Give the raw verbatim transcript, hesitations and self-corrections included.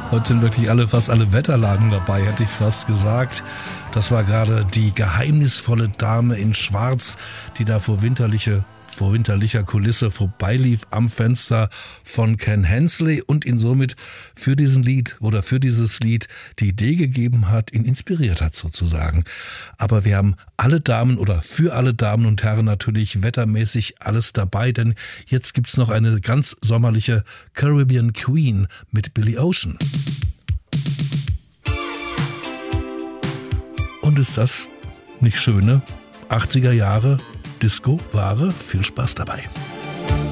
Heute sind wirklich alle, fast alle Wetterlagen dabei, hätte ich fast gesagt. Das war gerade die geheimnisvolle Dame in Schwarz, die da vor winterliche vor winterlicher Kulisse vorbeilief am Fenster von Ken Hensley und ihn somit für diesen Lied oder für dieses Lied die Idee gegeben hat, ihn inspiriert hat sozusagen. Aber wir haben alle Damen oder für alle Damen und Herren natürlich wettermäßig alles dabei, denn jetzt gibt's noch eine ganz sommerliche Caribbean Queen mit Billy Ocean. Und ist das nicht schöne achtziger Jahre Disco-Ware? Viel Spaß dabei.